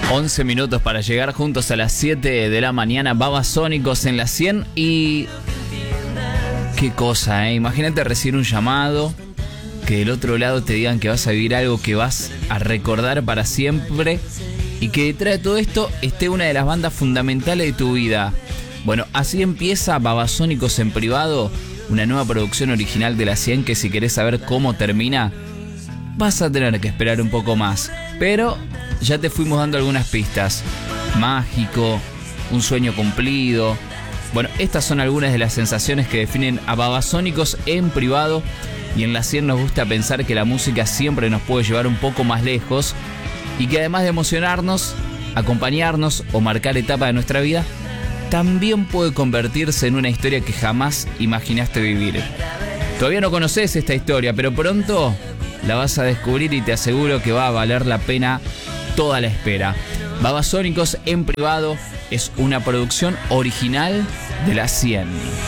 11 minutos para llegar juntos a las 7 de la mañana. Babasónicos en la 100 y... qué cosa, Imagínate recibir un llamado, que del otro lado te digan que vas a vivir algo que vas a recordar para siempre y que detrás de todo esto esté una de las bandas fundamentales de tu vida. Bueno, así empieza Babasónicos en privado, una nueva producción original de la 100 que si querés saber cómo termina, vas a tener que esperar un poco más. Pero ya te fuimos dando algunas pistas. Mágico, un sueño cumplido. Bueno, estas son algunas de las sensaciones que definen a Babasónicos en privado. Y en la 100 nos gusta pensar que la música siempre nos puede llevar un poco más lejos. Y que además de emocionarnos, acompañarnos o marcar etapas de nuestra vida, también puede convertirse en una historia que jamás imaginaste vivir. Todavía no conoces esta historia, pero pronto la vas a descubrir y te aseguro que va a valer la pena toda la espera. Babasónicos en privado es una producción original de la 100.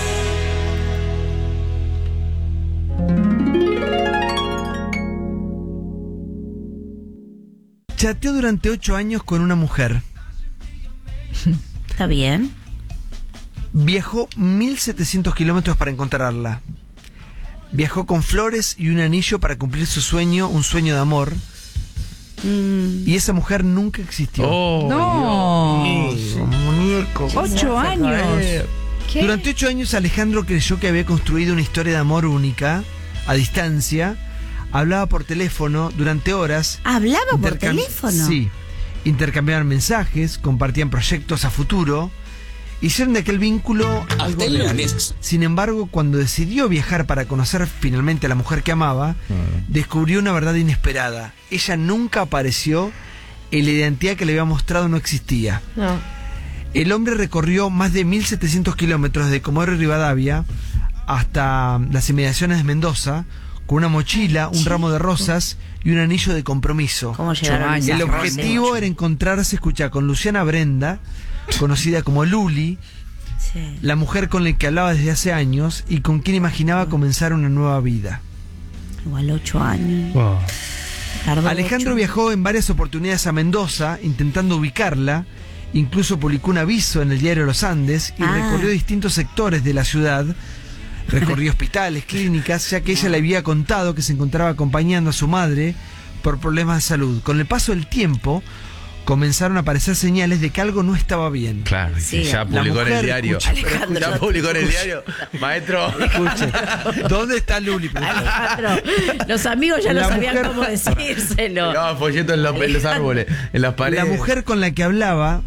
Chateó durante 8 años con una mujer. Está bien. Viajó 1700 kilómetros para encontrarla. Viajó con flores y un anillo para cumplir su sueño, un sueño de amor. Y esa mujer nunca existió. No. Muñeco. 8 años. ¿Qué? Durante 8 años Alejandro creyó que había construido una historia de amor única, a distancia. Hablaba por teléfono durante horas. ¿Hablaba por teléfono? Sí. Intercambiaban mensajes, compartían proyectos a futuro. Hicieron de aquel vínculo algo real. Sin embargo, cuando decidió viajar para conocer finalmente a la mujer que amaba, descubrió una verdad inesperada. Ella nunca apareció y la identidad que le había mostrado no existía. No. El hombre recorrió más de 1700 kilómetros de Comodoro Rivadavia hasta las inmediaciones de Mendoza con una mochila, un ramo de rosas y un anillo de compromiso. ¿Cómo llegaron esas El rosas? objetivo era encontrarse, escucha, con Luciana Brenda, conocida como Luli, Sí. la mujer con la que hablaba desde hace años y con quien imaginaba comenzar una nueva vida. Igual 8 años. Tardó Alejandro 8. viajó en varias oportunidades a Mendoza intentando ubicarla, incluso publicó un aviso en el diario Los Andes y recorrió distintos sectores de la ciudad. Recorrió hospitales, clínicas, ya que ella le había contado que se encontraba acompañando a su madre por problemas de salud. Con el paso del tiempo, comenzaron a aparecer señales de que algo no estaba bien. Claro, Sí, ya publicó en el diario. Alejandro, Ya publicó en el diario. Maestro. Escuche, ¿dónde está Luli? Alejandro, los amigos ya no La sabían mujer- cómo decírselo. Pegaba folletos en los árboles, en las paredes. La mujer con la que hablaba,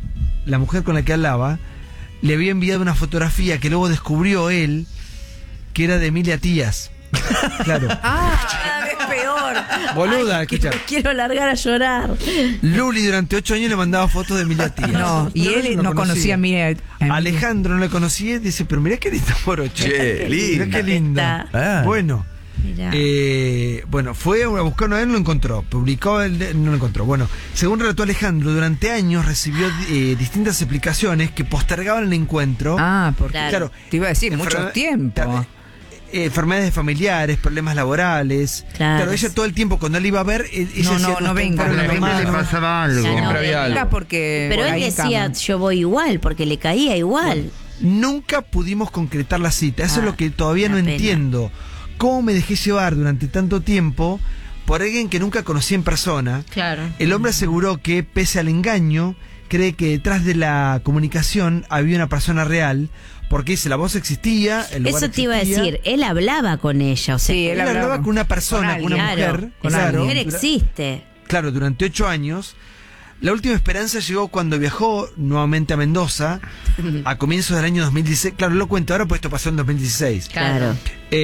le había enviado una fotografía que luego descubrió él, que era de Emilia Tías. Claro. Cada vez peor. Boluda, Ay, escucha. me quiero largar a llorar. Luli durante 8 años le mandaba fotos de Emilia Tías. No, y Pero él ella no conocía a Emilia. Alejandro no la conocía y dice, pero mirá qué lindo morocho. Che, Mirá linda. qué linda. Ah. Bueno. Mirá. Bueno, fue a buscar una vez, no lo encontró. Publicó, no lo encontró. Bueno, según relató Alejandro, durante años recibió distintas explicaciones que postergaban el encuentro. Porque Claro. te iba a decir, mucho Enferme- tiempo. Enfermedades familiares, problemas laborales. Claro. Ella todo el tiempo cuando él iba a ver, ella No, decía, no venga, está no enferma, venga, mamá, le pasaba algo. Ya no, Siempre había venga. algo. Porque Pero por él ahí decía, cama. yo voy igual, porque le caía igual. Nunca pudimos concretar la cita. Eso es lo que todavía no una pena. entiendo. ¿Cómo me dejé llevar durante tanto tiempo por alguien que nunca conocí en persona? Claro. El hombre aseguró que, pese al engaño, cree que detrás de la comunicación había una persona real, porque dice, la voz existía, el lugar Eso te iba a existía. decir, él hablaba con ella, o sea, Sí, Él hablaba con una persona, con una claro, mujer. esa claro, mujer existe. Claro, durante 8 años. La última esperanza llegó cuando viajó nuevamente a Mendoza, a comienzos del año 2016. Claro, lo cuento ahora, pues esto pasó en 2016. Claro.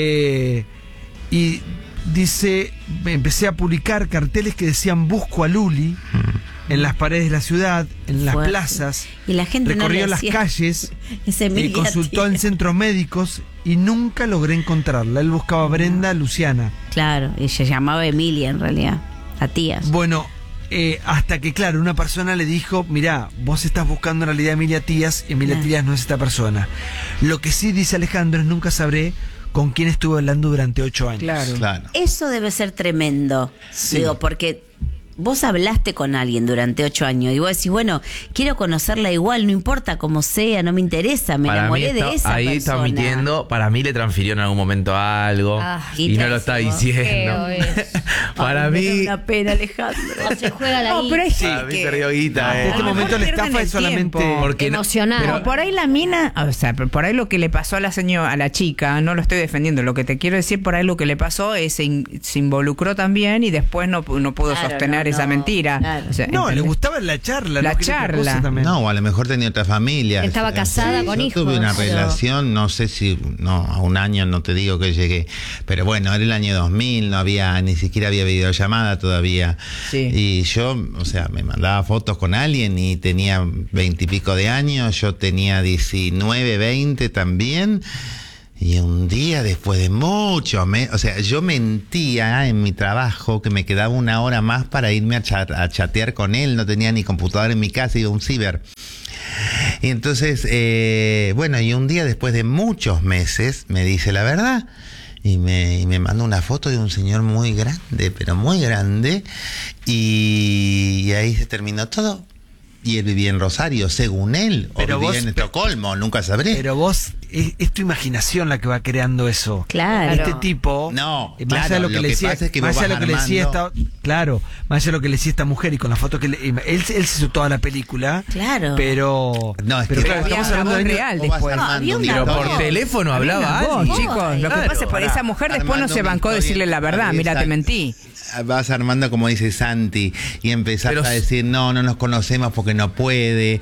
Y dice, empecé a publicar carteles que decían busco a Luli en las paredes de la ciudad, en las Fuerte. plazas. Y la gente no recorrió le las hacía- calles, Es Emilia consultó en Tías. centros médicos y nunca logré encontrarla. Él buscaba a Brenda, Luciana. Claro, y se llamaba Emilia en realidad, a tías. Bueno, hasta que, claro, una persona le dijo, mirá, vos estás buscando en realidad a Emilia Tías y Emilia Tías no es esta persona. Lo que sí dice Alejandro es nunca sabré con quién estuve hablando durante 8 años. Claro. Claro. Eso debe ser tremendo. Sí. Digo, porque vos hablaste con alguien durante 8 años y vos decís, bueno, quiero conocerla igual, no importa cómo sea, no me interesa, me enamoré de esa ahí persona. está mintiendo. Para mí le transfirió en algún momento algo y no lo está diciendo. Feo es. Para Me da mí, una pena, Alejandro. No se juega la No, pero hay para mí perdió guita. En este No, momento la pierden estafa el es solamente... tiempo. Porque no- emocional. Pero por ahí la mina, o sea, por ahí lo que le pasó a la señora, a la chica, no lo estoy defendiendo, lo que te quiero decir, por ahí lo que le pasó es se involucró también y después no pudo Claro, sostener no, esa no, mentira. claro. O sea, No, le ¿entendés? gustaba la charla. La no quería otra charla. cosa también. No, o a lo mejor tenía otra familia. Estaba casada con yo hijos, tuve una pero- relación, no sé si, no, a un año no te digo que llegué, pero bueno, era el año 2000, no había, ni siquiera había videollamada todavía. Sí. Y yo, o sea, me mandaba fotos con alguien y tenía 20 y pico de años, yo tenía 19, 20 también. Y un día, después de mucho, o sea, yo mentía en mi trabajo que me quedaba una hora más para irme a chatear con él. No tenía ni computadora en mi casa, iba a un ciber. Y entonces, bueno, y un día después de muchos meses me dice la verdad y me mandó una foto de un señor muy grande, pero muy grande. Y ahí se terminó todo. Y él vivía en Rosario, según él, o Pero vivía vos- en Estocolmo, nunca sabré. Pero vos, es tu imaginación la que va creando eso. Claro. Este tipo, No, más claro, allá de lo que lo le que decía, pasa es que más vos allá de lo vas que le decía armando- claro, más allá de lo que le decía esta mujer y con la foto que él se hizo toda la película. Claro. Pero, No, es pero que claro, había estamos una hablando voz de años- real Vos vas después. armando había un una Pero directorio. por teléfono hablaba Vos, alguien. chicos, lo que Claro, pasa es por esa mujer después no Armando se una bancó historia decirle la en verdad, cabeza. mira, te mentí. Vas armando, como dice Santi, y empezás Pero a decir, no nos conocemos porque no puede,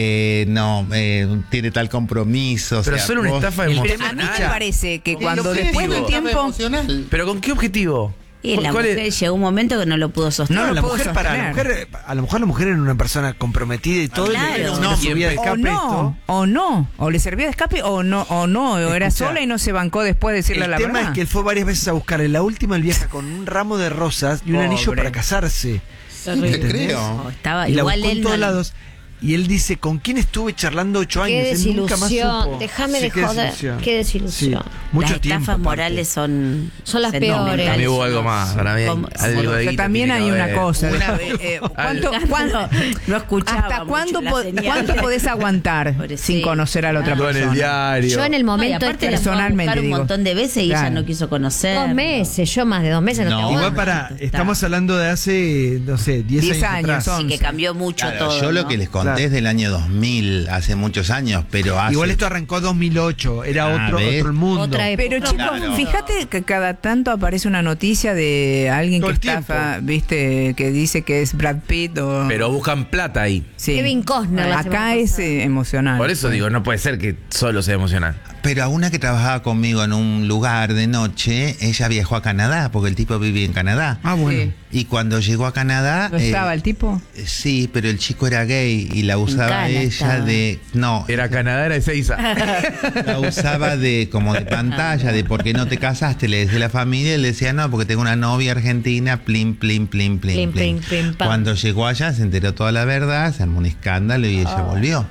tiene tal compromiso. o Pero sea, solo una vos- estafa A mí emocional. me parece que cuando objetivo. después de un Estafa tiempo... emocional. ¿Pero con qué objetivo? Y la ¿Cuál es? mujer llegó un momento que no lo pudo sostener. No lo la puedo mujer, sostener. a lo mejor la mujer era una persona comprometida y todo, Claro. y le No, subía de y escape O no, o le servía de escape o era Escuchá, sola y no se bancó después de decirle El la tema verdad. es que él fue varias veces a buscar. En la última él viaja con un ramo de rosas y un anillo Pobre. para casarse. Te ¿Entendés? creo. No, estaba Y la igual buscó en él todos no- lados. Y él dice, ¿con quién estuve charlando 8 años? Qué Él nunca más desilusión. supo. Déjame de qué joder. desilusión. Qué desilusión. Sí, mucho Las tiempo. estafas aparte. morales son Son las sentimentales, peores. Para mí hubo son- algo más. Para mí como- algo de Que guita también tiene hay que una haber. cosa. Una ¿Cuánto No escuchaba ¿Hasta mucho cuándo, la señal. cuánto podés aguantar Pobrecito. sin conocer a la otra Todo en el persona? diario. Yo en el No, y momento aparte este, la fue a personalmente buscar un digo. montón de veces y ella Claro. no quiso conocer. 2 meses, yo más de 2 meses no, No. te Igual aguanto. estamos hablando de hace, no sé, 10 10 años años atrás. son. Sí, que cambió mucho Claro, todo. yo lo ¿no? que les conté Claro. es del año 2000, hace muchos años, pero hace... Igual esto arrancó 2008, era Ah, ¿ves? otro mundo. Otra época. Pero chicos, Claro. fíjate que cada tanto aparece una noticia de alguien Todo que el estafa, tiempo. viste, que dice que es Brad Pitt o... Pero buscan plata ahí. Sí. Kevin Costner la semana Acá es pasada. emocional. Por eso digo, no puede ser que solo sea emocional. Pero a una que trabajaba conmigo en un lugar de noche, ella viajó a Canadá, porque el tipo vivía en Canadá. Ah, bueno. Sí. Y cuando llegó a Canadá... ¿No estaba el tipo? Sí, pero el chico era gay y la usaba Cana ella estaba. de... No, Era Canadá, era Ezeiza. la usaba de como de pantalla, de ¿por qué no te casaste? Le decía a la familia y le decía, no, porque tengo una novia argentina, plin, plin, plin, plin, Plin, plin, plin. plin, pam. Cuando llegó allá se enteró toda la verdad, se armó un escándalo y ella volvió.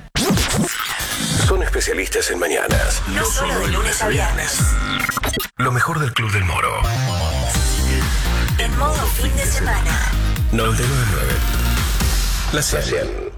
Son especialistas en mañanas. No solo de lunes a viernes. Lo mejor del Club del Moro. En modo fin de semana. 99.9. La 100.